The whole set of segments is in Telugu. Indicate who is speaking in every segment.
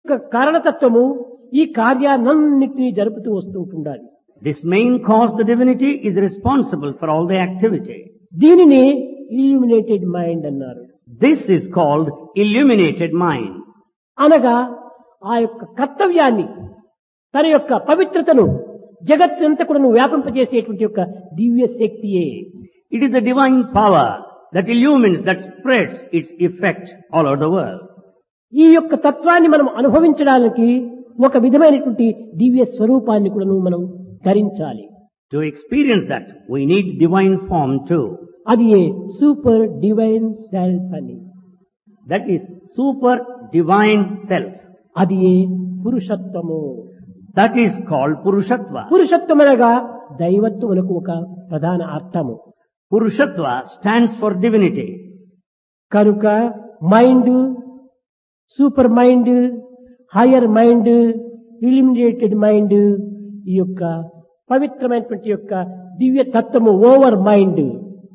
Speaker 1: కారణతత్వము ఈ కార్యాలన్నింటినీ జరుపుతూ వస్తూ ఉంటుండాలి.
Speaker 2: This main cause, the divinity, is responsible for all the activity.
Speaker 1: దీనిని ఇల్యూమినేటెడ్ మైండ్ అన్నారు.
Speaker 2: This is called illuminated mind.
Speaker 1: అనగా ఆ యొక్క కర్తవ్యాన్ని తన యొక్క పవిత్రతను జగత్తంతా కూడా వ్యాపింపజేసేటువంటి యొక్క దివ్య శక్తియే.
Speaker 2: It is the divine power that illumines, that spreads its effect all over the world.
Speaker 1: ఈ యొక్క తత్వాన్ని మనం అనుభవించడానికి ఒక విధమైనటువంటి దివ్య స్వరూపాన్ని కూడా మనం ధరించాలి.
Speaker 2: To experience that, we need divine form too.
Speaker 1: అది సూపర్ డివైన్ సెల్ఫ్ అని.
Speaker 2: That is super divine self.
Speaker 1: అది పురుషత్వము.
Speaker 2: That is called Purushatva.
Speaker 1: పురుషత్వం అనగా దైవత్వమునకు ఒక ప్రధాన అర్థము.
Speaker 2: Purushatva stands for divinity.
Speaker 1: కనుక mind, super mind, higher mind, illuminated mind, ఈ యొక్క పవిత్రమైనటువంటి యొక్క దివ్య తత్వము over mind.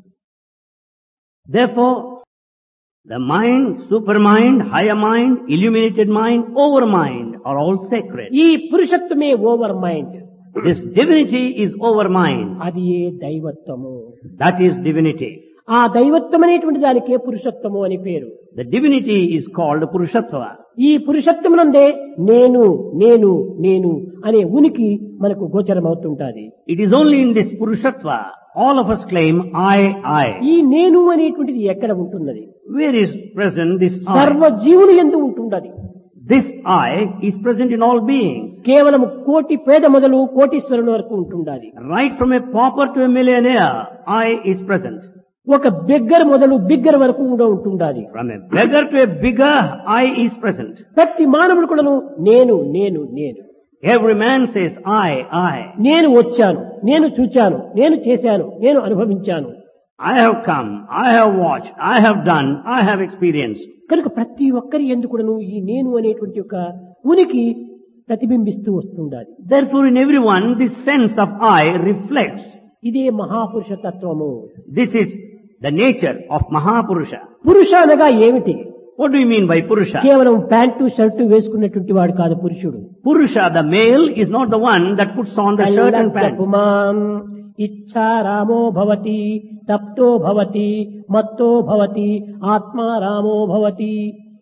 Speaker 2: Therefore, the mind, supermind, higher mind, illuminated mind, overmind are all sacred.
Speaker 1: ఈ పురుషత్వమే over mind.
Speaker 2: This divinity is overmind.
Speaker 1: అది దైవత్వము.
Speaker 2: That is divinity.
Speaker 1: ఆ దైవత్వం అనేటువంటి దానికే పురుషత్వము అని పేరు.
Speaker 2: The divinity is called Purushatva.
Speaker 1: ఈ పురుషత్వమునందే నేను నేను నేను అనే ఉనికి మనకు గోచరమవుతుంటాది.
Speaker 2: It is only in this Purushatva all of us claim I.
Speaker 1: ఈ నేను అనేటువంటిది ఎక్కడ ఉంటున్నది?
Speaker 2: Where is present this
Speaker 1: సర్వ
Speaker 2: I?
Speaker 1: జీవులు యందు ఉంటున్నది.
Speaker 2: This I is present in all beings.
Speaker 1: కేవలం కోటి పేద మొదలు కోటీశ్వరుని వరకు ఉంటుండాలి.
Speaker 2: Right from a pauper to a millionaire, I is present.
Speaker 1: ఒక బిగ్గర్ మొదలు బిగ్గర్ వరకు కూడా ఉంటుండాలి.
Speaker 2: From a beggar to a bigger, I is present.
Speaker 1: ప్రతి మానవుడు కూడాను నేను నేను నేను.
Speaker 2: Every man says I.
Speaker 1: నేను వచ్చాను, నేను చూచాను, నేను చేశాను, నేను అనుభవించాను.
Speaker 2: I have come, I have watched, I have done, I have experienced.
Speaker 1: కనుక ప్రతి ఒక్కరి యందు కూడాను ఈ నేను అనేటువంటి ఒక ఉనికి ప్రతిబింబిస్తూ వస్తుండాలి.
Speaker 2: Therefore in everyone this sense of I reflects.
Speaker 1: ఇదే మహాపురుష తత్వము.
Speaker 2: This is the nature of Mahapurusha.
Speaker 1: పురుష అనగా ఏమిటి?
Speaker 2: What do you mean by Purusha?
Speaker 1: కేవలం ప్యాంటు షర్టు వేసుకున్నటువంటి వాడు కాదు పురుషుడు.
Speaker 2: Purusha, the male, is not the one that puts on the shirt and pants.
Speaker 1: పుమాం ఇచ్చా రామో భవతి, తప్తో భవతి, మత్తో భవతి, ఆత్మా రామో భవతి.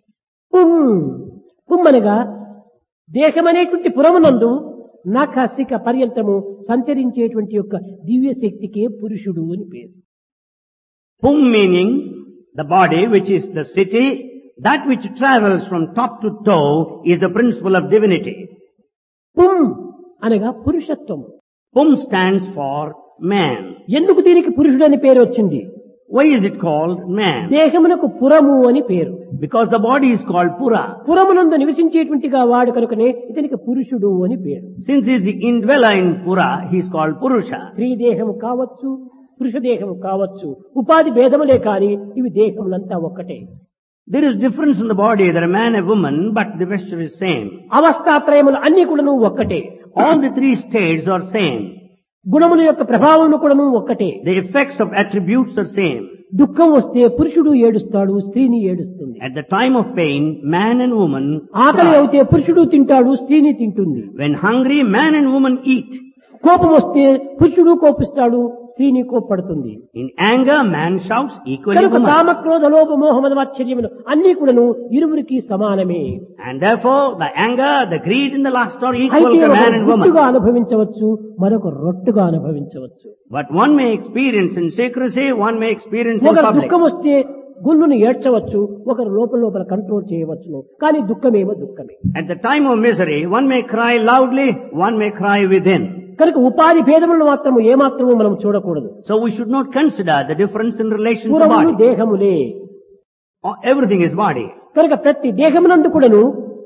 Speaker 1: పుమ్మనగా దేహమనేటువంటి పురమునందు నఖసిక పర్యంతము సంచరించేటువంటి యొక్క దివ్య శక్తికే పురుషుడు అని పేరు.
Speaker 2: Pum meaning the body, which is the city, that which travels from top to toe is the principle of divinity.
Speaker 1: పుం అనగా పురుషత్వం.
Speaker 2: Pum stands for man.
Speaker 1: ఎందుకు దీనికి పురుషుడు అని పేరు వచ్చింది?
Speaker 2: Why is it called man?
Speaker 1: దేహమునకు పురము అని పేరు.
Speaker 2: Because the body is called Pura.
Speaker 1: పురమునందు నివసించేటువంటిగా వాడు కనుకనే ఇతనికి పురుషుడు అని పేరు.
Speaker 2: Since he is the indweller in Pura, he is called Purusha.
Speaker 1: స్త్రీ దేహము కావచ్చు, పురుష దేహము కావచ్చు, ఉపాధి భేదములే కాని ఇవి దేహములంతా ఒక్కటే.
Speaker 2: There is difference in the body, there are man and woman, but the vesture is same.
Speaker 1: అవస్థాత్రయములు అన్ని కూడాను ఒక్కటే.
Speaker 2: All the three states are same.
Speaker 1: గుణముల యొక్క ప్రభావములు కూడాను ఒక్కటే.
Speaker 2: The effects of attributes are same.
Speaker 1: దుఃఖం వస్తే పురుషుడు ఏడుస్తాడు, స్త్రీని ఏడుస్తుంది.
Speaker 2: At the time of pain, man and woman
Speaker 1: ఆకలి
Speaker 2: cry.
Speaker 1: అయితే పురుషుడు తింటాడు, స్త్రీని తింటుంది.
Speaker 2: When hungry, man and woman eat.
Speaker 1: కోపం వస్తే పురుషుడు కోపిస్తాడు, స్త్రీని కోప్పడుతుంది.
Speaker 2: In anger, man shouts, equally
Speaker 1: కనుక
Speaker 2: woman.
Speaker 1: కామ క్రోధ లోభ మోహ మద మాత్సర్యములు అన్ని కూడాను ఇరువురికి సమానమే.
Speaker 2: And therefore, the anger, the greed and the lust are equal
Speaker 1: అయితే
Speaker 2: to
Speaker 1: ఒక
Speaker 2: man and
Speaker 1: గుట్టుగా
Speaker 2: woman.
Speaker 1: అనుభవించవచ్చు, మరొక రొట్టుగా అనుభవించవచ్చు.
Speaker 2: But one may experience in secrecy, one may experience in
Speaker 1: ఒకరు
Speaker 2: public.
Speaker 1: దుఃఖం వస్తే గుళ్ళును ఏడ్చవచ్చు, ఒకరు లోపల కంట్రోల్ చేయవచ్చును. కానీ దుఃఖమేమో దుఃఖమే.
Speaker 2: At the time of misery, one may cry loudly, one may cry within.
Speaker 1: కనుక ఉపాధి భేదములను మాత్రము ఏమాత్రము మనం చూడకూడదు.
Speaker 2: So we should not consider the difference in relation to
Speaker 1: పురములు
Speaker 2: body.
Speaker 1: దేహములే.
Speaker 2: Everything is body.
Speaker 1: కనుక ప్రతి దేహమునందు కూడాను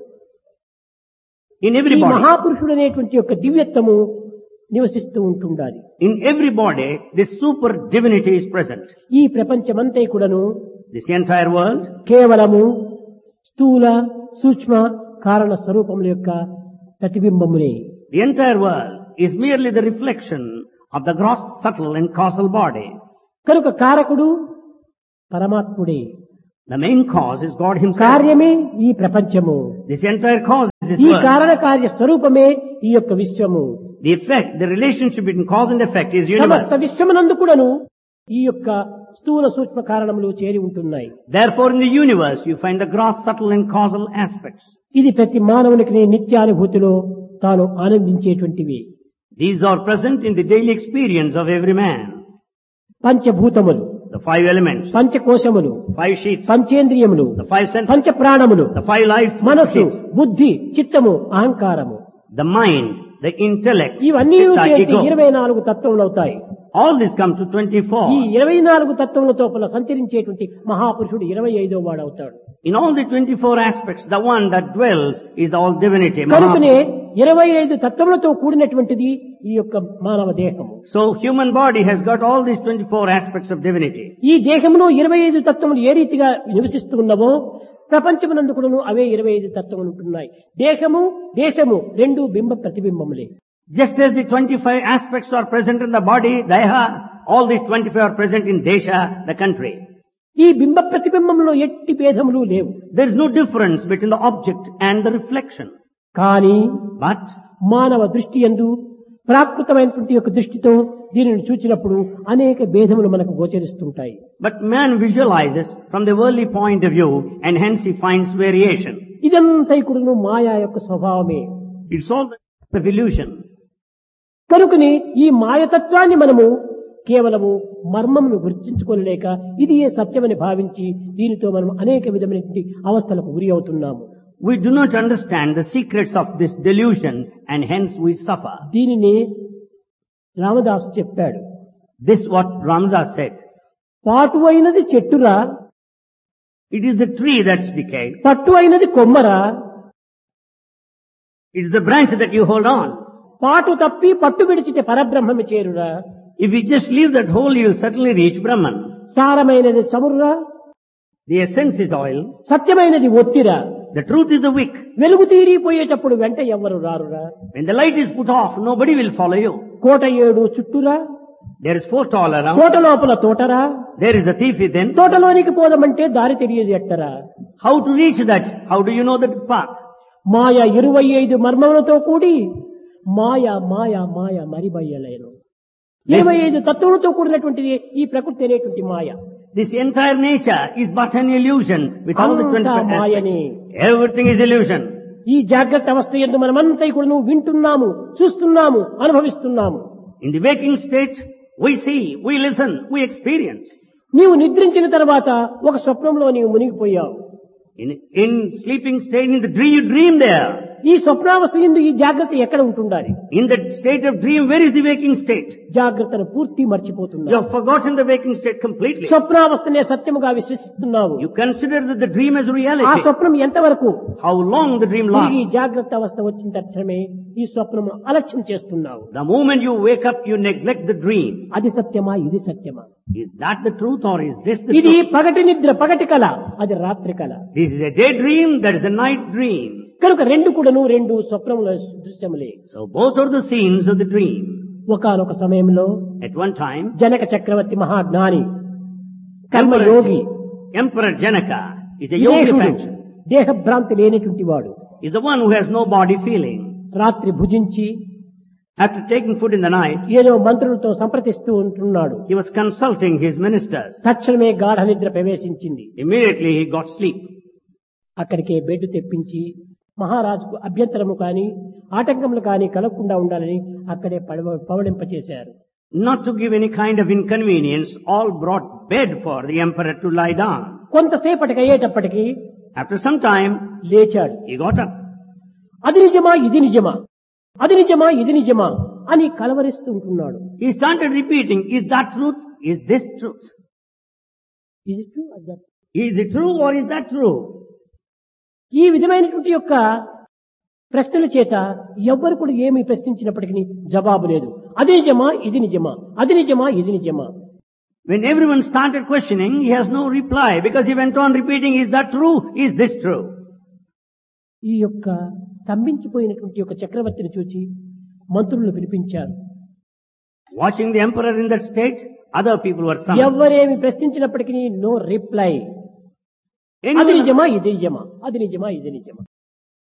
Speaker 2: In
Speaker 1: ఈ
Speaker 2: every body.
Speaker 1: మహాపురుషుడు అనేటువంటి యొక్క దివ్యత్వము నివసిస్తూ ఉంటుండాలి.
Speaker 2: In every body, this super divinity is present.
Speaker 1: ఈ ప్రపంచమంతా కూడాను
Speaker 2: This entire world
Speaker 1: కేవలము స్థూల సూక్ష్మ కారణ స్వరూపముల యొక్క ప్రతిబింబమునే.
Speaker 2: The entire world is merely the reflection of the gross, subtle and causal body.
Speaker 1: కనుక కారకుడు పరమాత్ముడే.
Speaker 2: The main cause is God himself.
Speaker 1: కార్యమే ఈ ప్రపంచము.
Speaker 2: This entire cause this
Speaker 1: ఈ
Speaker 2: world.
Speaker 1: కారణ కార్య స్వరూపమే ఈ యొక్క విశ్వము.
Speaker 2: The effect, the relationship between cause and effect is universe.
Speaker 1: సమస్త విశ్వమునందు కూడాను ఈ యొక్క స్థూల సూక్ష్మ కారణములు చేరి ఉంటున్నాయి.
Speaker 2: Therefore, in the universe, you find the gross, subtle and causal aspects.
Speaker 1: ఇది ప్రతి మానవునికి నిత్యానుభూతిలో తాను ఆనందించేటువంటివి.
Speaker 2: These are present in the daily experience of every man.
Speaker 1: పంచభూతములు,
Speaker 2: The 5 elements,
Speaker 1: పంచకోశములు,
Speaker 2: 5 sheets,
Speaker 1: పంచేంద్రియములు,
Speaker 2: the 5 senses,
Speaker 1: పంచ ప్రాణములు,
Speaker 2: the 5 life
Speaker 1: మనస్సు,
Speaker 2: sheets,
Speaker 1: బుద్ధి, చిత్తము, అహంకారము,
Speaker 2: the mind, the intellect,
Speaker 1: ఇవన్నీ
Speaker 2: chitta, ego.
Speaker 1: 24 తత్వములు అవుతాయి.
Speaker 2: All this comes to
Speaker 1: ఈ
Speaker 2: 24.
Speaker 1: 24 తత్వముల తోపల సంచరించేటువంటి మహాపురుషుడు 25వ వాడు అవుతాడు.
Speaker 2: In all the 24 aspects, the one that dwells is the all divinity.
Speaker 1: కనుకనే 25 తత్వములతో కూడినటువంటిది ఈ యొక్క మానవ దేహము.
Speaker 2: So human body has got all these 24 aspects of divinity.
Speaker 1: ఈ దేహములో 25 తత్వములు ఏ రీతిగా నివసిస్తూ ఉన్నవో ప్రపంచమునందు కూడాను అవే 25 తత్వములు ఉంటున్నాయి. దేహము, దేశము రెండు బింబ ప్రతిబింబములే.
Speaker 2: Just as the 25 aspects are present in the body, Deha, all these 25 are present in Desha, the country.
Speaker 1: ఈ బింబ ప్రతిబింబంలో ఎట్టి భేదములు లేవు.
Speaker 2: There is no difference between the object and the reflection.
Speaker 1: కానీ
Speaker 2: But
Speaker 1: మానవ దృష్టి యందు ప్రాకృతమైనటువంటి యొక్క దృష్టితో దీనిని చూచినప్పుడు అనేక భేదములు మనకు గోచరిస్తుంటాయి.
Speaker 2: man visualizes from the worldly point of view and hence he finds variation.
Speaker 1: ఇదంతా కూడాను మాయా యొక్క స్వభావమే.
Speaker 2: It's all the illusion.
Speaker 1: కనుకని ఈ మాయతత్వాన్ని మనము కేవలము మర్మమును గుర్తించుకోలేక ఇది ఏ సత్యమని భావించి దీనితో మనం అనేక విధమైనటువంటి అవస్థలకు గురి అవుతున్నాము.
Speaker 2: We do not understand the secrets of this delusion and hence we suffer.
Speaker 1: దీనిని రామదాసు చెప్పాడు.
Speaker 2: This what Ramdas said.
Speaker 1: పాటు అయినది చెట్టురా,
Speaker 2: It is the tree that's decayed.
Speaker 1: పట్టు అయినది కొమ్మరా,
Speaker 2: It is the branch that you hold on.
Speaker 1: పాటు తప్పి పట్టు విడిచితే పరబ్రహ్మమి చేరురా,
Speaker 2: If you just leave that hole, you will certainly reach Brahman.
Speaker 1: సారమైనది చమురురా,
Speaker 2: The essence is oil.
Speaker 1: సత్యమైనది ఒత్తిరా,
Speaker 2: The truth is the wick.
Speaker 1: వెలుగు తీరిపోయేటప్పుడు వెంట ఎవ్వరు రారురా,
Speaker 2: When the light is put off, nobody will follow you.
Speaker 1: కోట ఏడు చుట్టురా,
Speaker 2: There is 4 all around.
Speaker 1: కోట లోపల తోటరా,
Speaker 2: There is a thief within.
Speaker 1: తోటలోనికి పోదామంటే దారి తెలియదు ఎట్టరా.
Speaker 2: How to reach that? How do you know the path?
Speaker 1: మాయ 25 మర్మములతో కూడి మాయ మాయ మాయ మరిబయ్యలేను. 25 తత్వములతో కూడినటువంటిది ఈ ప్రకృతి అనేటువంటి మాయ.
Speaker 2: This entire nature is but an illusion with all the 25
Speaker 1: అంతా మాయనే.
Speaker 2: aspects. Everything is illusion.
Speaker 1: ఈ జాగ్రత్త అవస్థ యందు మనమంతా కూడా వింటున్నాము, చూస్తున్నాము, అనుభవిస్తున్నాము.
Speaker 2: In the waking state, we see, we listen, we experience.
Speaker 1: నీవు నిద్రించిన తర్వాత ఒక స్వప్నంలో నీవు మునిగిపోయావు.
Speaker 2: In sleeping state, in the dream, you dream there.
Speaker 1: ఈ స్వప్నావస్థ యందు ఈ జాగ్రత్త ఎక్కడ ఉంటుండాలి?
Speaker 2: In that state of dream, where is the waking state?
Speaker 1: జాగ్రత్తను పూర్తి
Speaker 2: You
Speaker 1: మర్చిపోతున్నావు.
Speaker 2: have forgotten the waking state completely.
Speaker 1: స్వప్నావస్థనే సత్యముగా విశ్వసిస్తున్నావు.
Speaker 2: You consider that the dream as
Speaker 1: ఆ
Speaker 2: reality.
Speaker 1: స్వప్నం ఎంతవరకు?
Speaker 2: How long the dream
Speaker 1: ఈ
Speaker 2: lasts.
Speaker 1: జాగ్రత్త అవస్థ వచ్చిన తక్షణమే ఈ స్వప్నము అలక్ష్యం చేస్తున్నావు.
Speaker 2: The moment you wake up, you neglect the dream.
Speaker 1: అది సత్యమా, ఇది సత్యమా?
Speaker 2: Is that the truth or is this the
Speaker 1: ఇది
Speaker 2: truth?
Speaker 1: పగటి నిద్ర, పగటి కళ, అది రాత్రి కళ.
Speaker 2: This is a daydream, that is a night dream.
Speaker 1: కనుక రెండు కూడాను రెండు స్వప్నముల దృశ్యములే.
Speaker 2: So both are the scenes of the dream.
Speaker 1: ఒకానొక సమయంలో
Speaker 2: At one time,
Speaker 1: జనక చక్రవర్తి మహాజ్ఞాని, కర్మయోగి,
Speaker 2: Emperor Janaka is a yogi
Speaker 1: విదేహుడు,
Speaker 2: faction.
Speaker 1: దేహభ్రాంతి లేనటువంటి వాడు.
Speaker 2: Is the one who has no body feeling.
Speaker 1: రాత్రి భుజించి
Speaker 2: After taking food in the night,
Speaker 1: ఏదో మంత్రులతో సంప్రదిస్తూ ఉంటున్నాడు.
Speaker 2: he was consulting his ministers.
Speaker 1: తక్షణమే గాఢ నిద్ర ప్రవేశించింది.
Speaker 2: Immediately he got sleep.
Speaker 1: అక్కడికే బెడ్ తెప్పించి మహారాజుకు అభ్యంతరము కాని ఆటంకములు కాని కలగకుండా ఉండాలని అక్కడే పవళింపచేశారు.
Speaker 2: Not to give any kind of inconvenience, all brought bed for the emperor to lie down.
Speaker 1: కొంతసేపటికి అయ్యేటప్పటికి
Speaker 2: After some time,
Speaker 1: లేచాడు.
Speaker 2: he got up.
Speaker 1: అది నిజమా, ఇది నిజమా, అది నిజమా, ఇది నిజమా అని కలవరిస్తూ ఉంటున్నాడు.
Speaker 2: He started repeating, is that truth? Is this truth?
Speaker 1: ఇది true, అది that.
Speaker 2: Is it true or is that true?
Speaker 1: ఈ విధమైనటువంటి యొక్క ప్రశ్నల చేత ఎవ్వరు కూడా ఏమి ప్రశ్నించినప్పటికీ జవాబు లేదు. అది నిజమా, ఇది నిజమా, అది నిజమా, ఇది నిజమా.
Speaker 2: When everyone started questioning, he has no reply because he went on repeating, is that true? Is this true?
Speaker 1: ఈ యొక్క స్తంభించిపోయినటువంటి యొక్క చక్రవర్తిని చూచి మంత్రులను పిలిపించారు.
Speaker 2: Watching the emperor in that state, other people were summoned.
Speaker 1: ఎవరేమి ప్రశ్నించినప్పటికీ no reply. అది
Speaker 2: Anyone,
Speaker 1: నిజమా, ఇది నిజమా, అది నిజమా, ఇది నిజమా.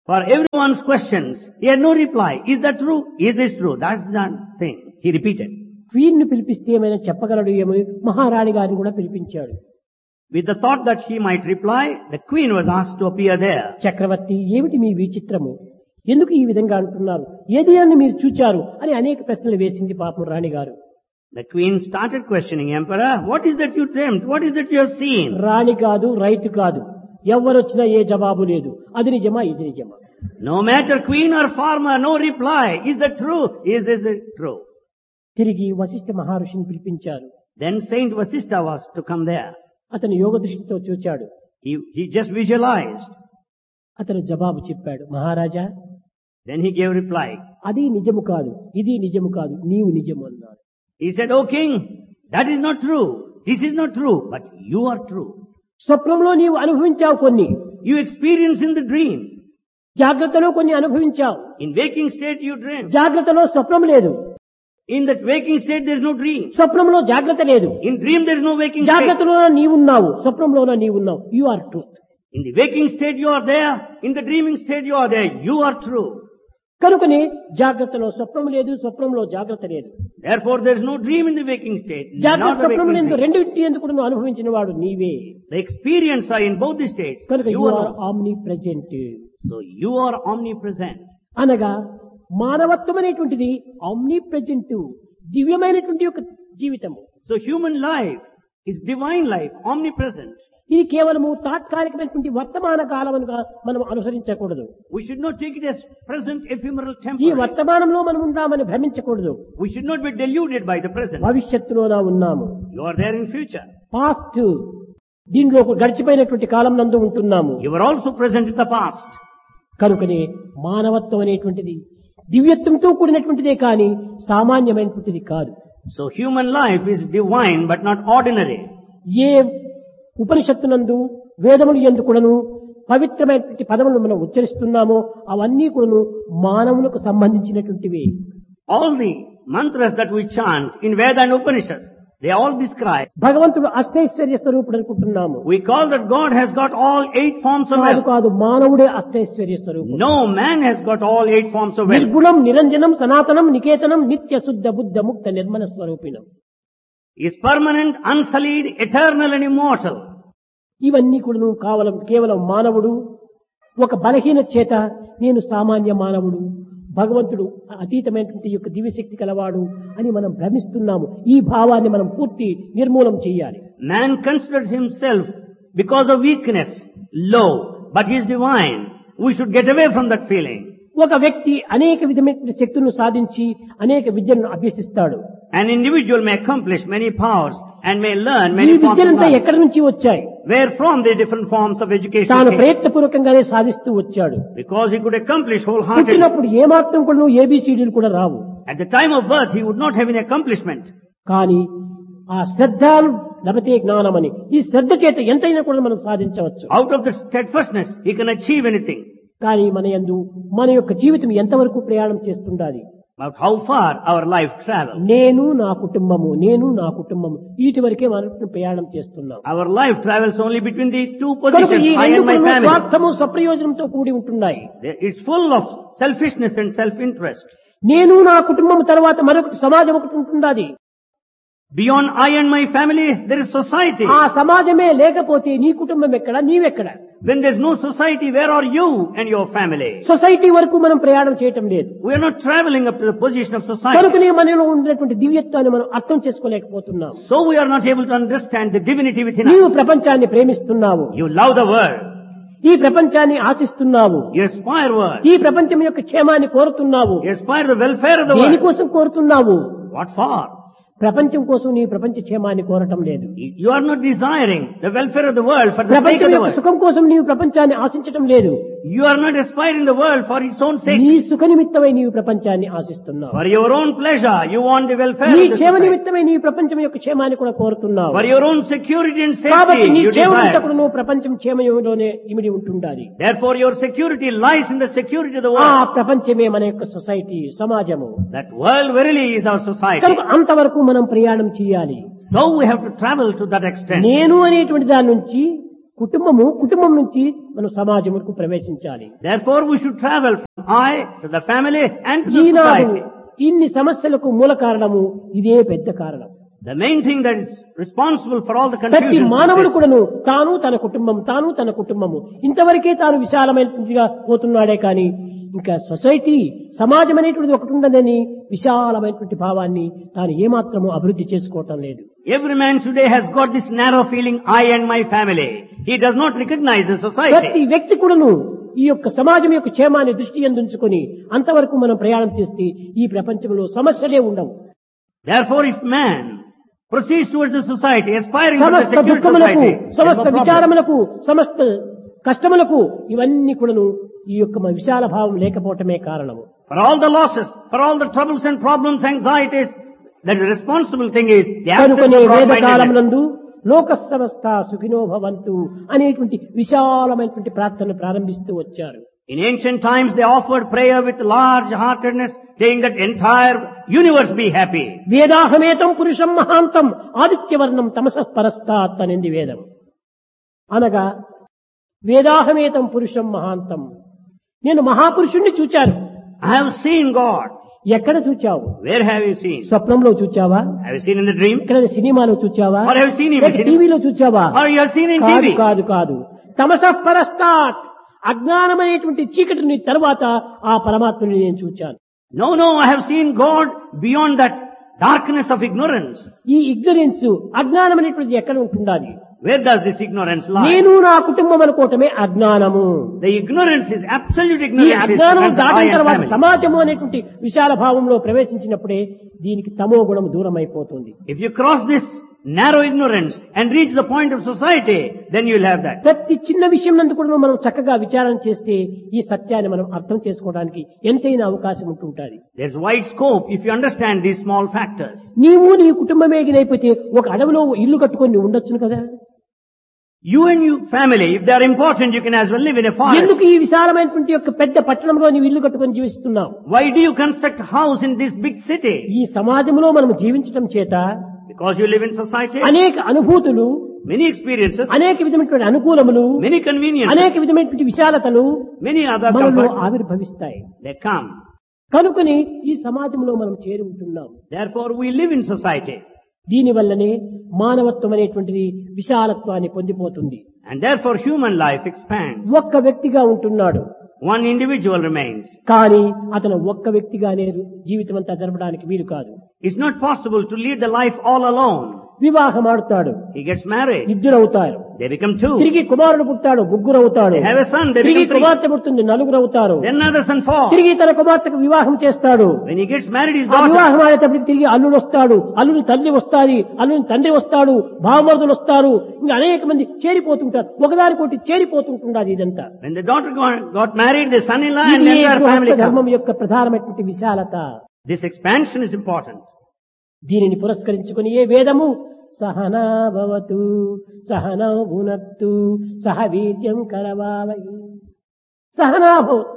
Speaker 2: For everyone's questions, he had no reply. Is that true? Is this true? That's the thing. He repeated.
Speaker 1: Queen ను పిలిపిస్తే ఏమైనా చెప్పగలడు ఏమో మహారాణి గారిని కూడా పిలిపించాడు.
Speaker 2: With the thought that he might reply, the queen was asked to appear there.
Speaker 1: చక్రవర్తి, ఏమిటి మీ విచిత్రము, ఎందుకు ఈ విధంగా అంటున్నారు, ఏది అని మీరు చూచారు అని అనేక ప్రశ్నలు వేసింది పాపం రాణి గారు.
Speaker 2: The queen started questioning Emperor, what is that you dreamt? What is that you have seen?
Speaker 1: రాణి కాదు, రైతు కాదు, ఎవరొచ్చినా ఏ జవాబు లేదు. అది నిజమా, ఇది నిజమా.
Speaker 2: No matter queen or farmer, no reply. Is that true? Is this true?
Speaker 1: తిరిగి వశిష్ఠ మహర్షిని పిలిపించారు.
Speaker 2: Then Saint Vasishtha was to come there.
Speaker 1: అతను యోగ దృష్టితో చూచాడు.
Speaker 2: He just visualized.
Speaker 1: అతను జవాబు చెప్పాడు, మహారాజా,
Speaker 2: Then he gave reply.
Speaker 1: అది నిజము కాదు, ఇది నిజము కాదు, నీవు నిజము అన్నాడు.
Speaker 2: He said, O king, that is not true. This is not true, but you are true.
Speaker 1: స్వప్నంలో నీవు అనుభవించావు కొన్ని,
Speaker 2: You experience in the dream.
Speaker 1: జాగ్రత్తలో కొన్ని అనుభవించావు.
Speaker 2: In waking state you dream.
Speaker 1: జాగ్రత్తలో స్వప్నం లేదు,
Speaker 2: In that waking state there is no dream.
Speaker 1: స్వప్నంలో జాగ్రత్త లేదు.
Speaker 2: In dream there is no waking state.
Speaker 1: జాగ్రత్తలోన నీవున్నావు, స్వప్నంలోన నీవున్నావు. You are truth.
Speaker 2: In the waking state you are there. In the dreaming state you are there. You are true.
Speaker 1: కనుకనే జాగ్రత్తలో స్వప్నం లేదు, స్వప్నంలో జాగ్రత్త లేదు.
Speaker 2: Therefore there is no dream in the waking state.
Speaker 1: జాగ్రత్త
Speaker 2: Not the
Speaker 1: స్వప్నం
Speaker 2: waking
Speaker 1: ఎందు
Speaker 2: state.
Speaker 1: రెండింటి ఎందుకు నువ్వు అనుభవించిన వాడు నీవే.
Speaker 2: The experience are in both the states.
Speaker 1: కనుక
Speaker 2: You
Speaker 1: you are
Speaker 2: are.
Speaker 1: Omni present.
Speaker 2: So you are omnipresent.
Speaker 1: అనగా మానవత్వం అనేటువంటిది ఆమ్ని ప్రెజెంట్, దివ్యమైనటువంటి ఒక జీవితము.
Speaker 2: So human life is divine life, omnipresent.
Speaker 1: ఇది కేవలము తాత్కాలికమైనటువంటి వర్తమాన కాలముగా మనం అనుసరించకూడదు.
Speaker 2: We should not take it as present, ephemeral,
Speaker 1: ఈ
Speaker 2: temporary.
Speaker 1: వర్తమానంలో మనం ఉన్నామని భ్రమించకూడదు.
Speaker 2: We should not be deluded by the present.
Speaker 1: భవిష్యత్తులోనా ఉన్నాము,
Speaker 2: You are there in future.
Speaker 1: Past దీనిలో గడిచిపోయినటువంటి కాలం నందు ఉంటున్నాము.
Speaker 2: You are also present in the past.
Speaker 1: కనుకనే మానవత్వం అనేటువంటిది దివ్యత్వంతో కూడినటువంటిదే కానీ సామాన్యమైనటువంటిది కాదు.
Speaker 2: So human life is divine but not ordinary.
Speaker 1: ఏ ఉపనిషత్తునందు వేదములు యందు కూడాను పవిత్రమైనటువంటి పదములను మనం ఉచ్చరిస్తున్నామో అవన్నీ కూడాను మానవులకు సంబంధించినటువంటివి.
Speaker 2: All the mantras that we chant in Veda and Upanishads, they all describe.
Speaker 1: భగవంతుడు అష్టైశ్వర్య స్వరూపుడు అనుకుంటున్నాము.
Speaker 2: We call that God has got all 8 forms of
Speaker 1: కాదు
Speaker 2: wealth.
Speaker 1: కాదు, మానవుడే అష్టైశ్వర్య స్వరూపుడు.
Speaker 2: No man has got all 8 forms of wealth.
Speaker 1: నిర్గుణం, నిరంజనం, సనాతనం, నికేతనం, నిత్య శుద్ధ బుద్ధ ముక్త Nirmala స్వరూపిణం.
Speaker 2: He is permanent, unsullied, eternal and immortal.
Speaker 1: ఇవన్నీ కూడా కేవలం మానవుడు ఒక బలహీన చేత నేను సామాన్య మానవుడు, భగవంతుడు అతీతమైనటువంటి యొక్క దివ్యశక్తి కలవాడు అని మనం భ్రమిస్తున్నాము. ఈ భావాన్ని మనం పూర్తి నిర్మూలం చేయాలి.
Speaker 2: Man considers himself because of weakness low, but he is divine. We should get away from that feeling.
Speaker 1: ఒక వ్యక్తి అనేక విధమైన శక్తులను సాధించి అనేక విద్యలను అభ్యసిస్తాడు.
Speaker 2: An individual may accomplish many powers and may learn
Speaker 1: ఈ
Speaker 2: many forms of
Speaker 1: విద్యలంతా
Speaker 2: knowledge.
Speaker 1: ఎక్కడి నుంచి వచ్చాయి?
Speaker 2: Where from the different forms of education
Speaker 1: తాను
Speaker 2: came?
Speaker 1: ప్రయత్నపూర్వకంగానే సాధిస్తూ వచ్చాడు.
Speaker 2: Because he could accomplish wholeheartedly.
Speaker 1: పుట్టినప్పుడు ఏమాత్రం కూడా ఏబిసిడీలు కూడా రావు.
Speaker 2: At the time of birth, he would not have any accomplishment.
Speaker 1: కానీ ఆ శ్రద్ధ లభతే జ్ఞానమని, ఈ శ్రద్ధ చేత ఎంతైనా కూడా మనం సాధించవచ్చు.
Speaker 2: Out of the steadfastness, he can achieve anything.
Speaker 1: కానీ మన యొక్క జీవితం ఎంతవరకు ప్రయాణం చేస్తుండాలి?
Speaker 2: But how far our life travels?
Speaker 1: నేను నా కుటుంబము, నేను నా కుటుంబము, వీటి వరకే మనం ప్రయాణం చేస్తున్నాం.
Speaker 2: Our life travels only between the two
Speaker 1: కనుక
Speaker 2: positions,
Speaker 1: ఈ
Speaker 2: I and my
Speaker 1: రెండు
Speaker 2: family.
Speaker 1: స్వార్థము స్వప్రయోజనంతో కూడి ఉంటున్నాయి.
Speaker 2: It's full of selfishness and self-interest.
Speaker 1: నేను నా కుటుంబం తర్వాత మరొకటి సమాజం ఒకటి ఉంటున్నది.
Speaker 2: Beyond I and my family, there is society.
Speaker 1: ఆ సమాజమే లేకపోతే నీ కుటుంబం ఎక్కడ, నీవెక్కడ?
Speaker 2: When there's no society, where are you and your family?
Speaker 1: Society వరకు మనం ప్రయాణం చేయటం లేదు.
Speaker 2: We are not traveling up to the position of society.
Speaker 1: కనుకనే మనలో ఉన్నటువంటి దివ్యత్వాన్ని మనం అర్థం చేసుకోలేకపోతున్నాం.
Speaker 2: So we are not able to understand the divinity within
Speaker 1: నీవు
Speaker 2: us.
Speaker 1: ప్రపంచాన్ని ప్రేమిస్తున్నావు,
Speaker 2: You love the world.
Speaker 1: ఈ ప్రపంచాన్ని ఆశిస్తున్నావు,
Speaker 2: You aspire world.
Speaker 1: ఈ ప్రపంచం యొక్క క్షేమాన్ని కోరుతున్నావు.
Speaker 2: You aspire the welfare of the world.
Speaker 1: దేనికోసం కోరుతున్నావు?
Speaker 2: What for?
Speaker 1: ప్రపంచం కోసం నీ ప్రపంచ క్షేమాన్ని కోరటం లేదు.
Speaker 2: You are not desiring the welfare of the world for the sake
Speaker 1: ప్రపంచం
Speaker 2: of the
Speaker 1: యొక్క
Speaker 2: world.
Speaker 1: సుఖం కోసం నీవు ప్రపంచాన్ని ఆశించటం లేదు.
Speaker 2: You are not aspiring the world for its own sake.
Speaker 1: నీ సుఖ నిమిత్తమై నీవు ప్రపంచాన్ని ఆశిస్తున్నావు.
Speaker 2: For your own pleasure, you want the welfare
Speaker 1: నీ
Speaker 2: of the
Speaker 1: క్షేమ
Speaker 2: society.
Speaker 1: నిమిత్తమై నీ ప్రపంచం యొక్క క్షేమాన్ని కూడా కోరుతున్నావు.
Speaker 2: For your own security and
Speaker 1: కాబట్టి
Speaker 2: safety,
Speaker 1: నీ
Speaker 2: you
Speaker 1: క్షేమం
Speaker 2: desire.
Speaker 1: కూడా నువ్వు ప్రపంచం క్షేమంలోనే ఇమిడి ఉంటుండాలి.
Speaker 2: Therefore, your security lies in the security of the
Speaker 1: ఆ
Speaker 2: world.
Speaker 1: ప్రపంచమే మన యొక్క సొసైటీ, సమాజము.
Speaker 2: That world verily is our society.
Speaker 1: కనుక అంతవరకు మనం ప్రయాణం చేయాలి.
Speaker 2: So we have to travel to that extent.
Speaker 1: నేను అనేటువంటి దాని నుంచి కుటుంబం నుంచి మనం సమాజముకు ప్రవేశించాలి.
Speaker 2: Therefore we should travel from I to the family and to the
Speaker 1: Eenadu
Speaker 2: society.
Speaker 1: ఇన్ని సమస్యలకు మూల కారణము ఇదే పెద్ద కారణం.
Speaker 2: The main thing that is responsible for all the
Speaker 1: ప్రతి
Speaker 2: confusion
Speaker 1: మానవుడు కూడాను తాను తన కుటుంబము ఇంతవరకే తాను విశాలమైనదిగా పోతున్నాడే కానీ ఇంకా సొసైటీ సమాజం అనేటువంటిది ఒకటి ఉండదని విశాలమైనటువంటి భావాన్ని తాను ఏమాత్రము అభివృద్ధి చేసుకోవటం లేదు.
Speaker 2: Every man today has got this narrow feeling, I and my family. He does not recognize the
Speaker 1: ప్రతి
Speaker 2: society.
Speaker 1: వ్యక్తి కూడాను ఈ యొక్క సమాజం యొక్క క్షేమాన్ని దృష్టి యందుంచుకొని అంతవరకు మనం ప్రయాణం చేస్తే ఈ ప్రపంచంలో సమస్యలే ఉండవు.
Speaker 2: Therefore if man proceeds towards the society, aspiring to the
Speaker 1: సమస్త
Speaker 2: secure
Speaker 1: దుఃఖములకు
Speaker 2: society, there is
Speaker 1: సమస్త
Speaker 2: no problem.
Speaker 1: విచారములకు సమస్త కష్టములకు ఇవన్నీ కూడాను ఈ యొక్క విశాల భావం లేకపోవటమే కారణము.
Speaker 2: For all the losses, for all the troubles and problems, anxieties, the responsible thing is the absence
Speaker 1: కనుకనే
Speaker 2: of
Speaker 1: వేద
Speaker 2: broad-mindedness.
Speaker 1: కాలమునందు లోక సమస్త సుఖినో భవంతు అనేటువంటి విశాలమైనటువంటి ప్రార్థన ప్రారంభిస్తూ వచ్చారు.
Speaker 2: In ancient times they offered prayer with large heartedness, saying that entire universe be happy.
Speaker 1: వేదాహమేతం పురుషం మహాంతం ఆదిత్యవర్ణం తమసః పరస్తాత్ అనేది వేదం. అనగా వేదాహమేతం పురుషం మహాంతం, నేను మహాపురుషుణ్ణి చూచాను.
Speaker 2: I have seen God.
Speaker 1: ఎక్కడ చూచావు?
Speaker 2: Where have you seen?
Speaker 1: స్వప్నంలో చూచావా?
Speaker 2: Have you seen in the dream?
Speaker 1: ఎక్కడ సినిమాలో చూచావా?
Speaker 2: Or have you seen him in cinema?
Speaker 1: టీవీలో చూచావా?
Speaker 2: Or you have seen in
Speaker 1: కాదు
Speaker 2: TV?
Speaker 1: కాదు కాదు. తమసః పరస్తాత్ అజ్ఞానమైనటువంటి చీకటిని తర్వాత ఆ పరమాత్మని నేను చూచాను.
Speaker 2: No, I have seen God beyond that darkness of ignorance.
Speaker 1: ఈ ఇగ్నరెన్స్ అజ్ఞానం అనేటువంటిది ఎక్కడ ఉంటుండాలి?
Speaker 2: Where does this ignorance lie?
Speaker 1: నేను నా కుటుంబం అనుకోవటమే అజ్ఞానము.
Speaker 2: The ignorance is absolute
Speaker 1: ఈ
Speaker 2: ignorance.
Speaker 1: అజ్ఞానం
Speaker 2: Is I
Speaker 1: దాటిన
Speaker 2: and
Speaker 1: తర్వాత
Speaker 2: family.
Speaker 1: సమాజము అనేటువంటి విశాల భావంలో ప్రవేశించినప్పుడే దీనికి తమో గుణం దూరం అయిపోతుంది.
Speaker 2: If you cross this narrow ignorance and reach the point of society, then you will have that.
Speaker 1: ప్రతి చిన్న విషయం నందు కూడా మనం చక్కగా విచారణ చేస్తే ఈ సత్యాన్ని మనం అర్థం చేసుకోవడానికి ఎంతైనా అవకాశం ఉంటుంటుంది.
Speaker 2: There's wide scope if you understand these small factors.
Speaker 1: నీ కుటుంబమే అయిపోతే ఒక అడవిలో ఇల్లు కట్టుకొని ఉండొచ్చును కదా.
Speaker 2: You and your family, if they are important, you can as well live in a forest.
Speaker 1: ఎందుకు ఈ విశాలమైనటువంటి యొక్క పెద్ద పట్టణంలో నీవు ఇల్లు కట్టుకొని జీవిస్తున్నావు?
Speaker 2: Why do you construct a house in this big city?
Speaker 1: ఈ సమాజంలో మనం జీవించడం చేత
Speaker 2: Because you live in society.
Speaker 1: అనేక అనుభూతులు,
Speaker 2: Many experiences,
Speaker 1: అనేక విధమైనటువంటి అనుకూలములు,
Speaker 2: many conveniences,
Speaker 1: అనేక విధమైనటువంటి విశాలతలు
Speaker 2: many other
Speaker 1: మనలో
Speaker 2: comforts,
Speaker 1: ఆవిర్భవిస్తాయి.
Speaker 2: they come.
Speaker 1: కనుకని ఈ సమాజంలో మనం చేరి ఉంటున్నాం.
Speaker 2: Therefore we live in society.
Speaker 1: దీనివల్లనే మానవత్వం అనేటువంటిది విశాలత్వాన్ని పొందిపోతుంది.
Speaker 2: And therefore human life expands.
Speaker 1: ఒక్క వ్యక్తిగా ఉంటున్నాడు,
Speaker 2: One individual remains.
Speaker 1: కానీ అతను ఒక్క వ్యక్తిగానే జీవితం అంతా జరపడానికి వీలు కాదు.
Speaker 2: It's not possible to lead the life all alone.
Speaker 1: వివాహం ఆడుతాడు,
Speaker 2: He gets married.
Speaker 1: ఇద్దరవుతారు.
Speaker 2: They become two.
Speaker 1: తిరిగి కుమారుడు పుట్టాడు, ముగ్గురవుతాడు.
Speaker 2: They have a son. They
Speaker 1: తిరిగి
Speaker 2: become three.
Speaker 1: కుమార్తె పుడుతుంది, నలుగురవుతారు.
Speaker 2: Then another son, four.
Speaker 1: తిరిగి తన కుమార్తెకు వివాహం చేస్తాడు.
Speaker 2: When he gets married, his
Speaker 1: ఆ
Speaker 2: daughter.
Speaker 1: వివాహం ఆడేటప్పటికి తిరిగి అల్లుడు వస్తాడు, అల్లుని తల్లి వస్తాది, అల్లుని తండ్రి వస్తాడు, భావమరుదులు వస్తారు, ఇంకా అనేక మంది చేరిపోతుంటారు. ఒకదానికోటి చేరిపోతుంటున్నది ఇదంతా.
Speaker 2: When the daughter got married, the son-in-law and
Speaker 1: ఇది
Speaker 2: the entire family
Speaker 1: గృహస్థ ధర్మం
Speaker 2: come.
Speaker 1: యొక్క ప్రధానమైనటువంటి విశాలత.
Speaker 2: This expansion is important.
Speaker 1: దీనిని పురస్కరించుకుని ఏ వేదము సహనా భవతు సహనౌ భునక్తు సహ వీర్యం కరవావహై సహనా భవతు,